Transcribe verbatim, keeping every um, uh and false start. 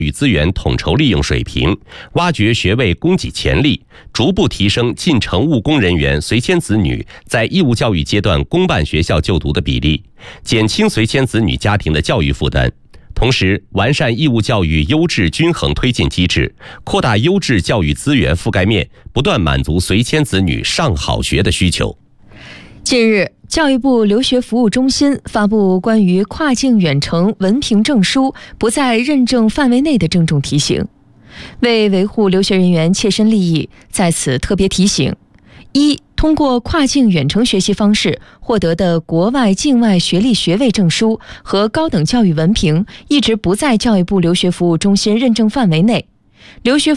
育资源统筹利用水平，挖掘学位供给潜力，逐步提升进城务工人员随迁子女在义务教育阶段公办学校就读的比例，减轻随迁子女家庭的教育负担。同时，完善义务教育优质均衡推进机制，扩大优质教育资源覆盖面，不断满足随迁子女上好学的需求。 近日，教育部留学服务中心发布关于跨境远程文凭证书不在认证范围内的郑重提醒。为维护留学人员切身利益，在此特别提醒：一、通过跨境远程学习方式获得的国外境外学历学位证书和高等教育文凭一直不在教育部留学服务中心认证范围内，留学